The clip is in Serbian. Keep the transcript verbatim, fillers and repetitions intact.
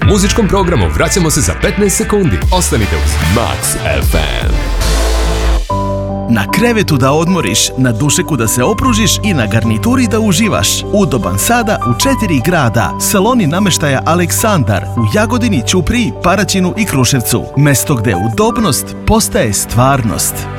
Muzičkom programu vraćamo se za petnaest sekundi. Ostanite uz Max F M. Na krevetu da odmoriš, na dušeku da se opružiš i na garnituri da uživaš. Udoban sada u četiri grada. Saloni namještaja Aleksandar u Jagodini, Ćupriji, Paraćinu i Kruševcu. Mesto gde udobnost postaje stvarnost.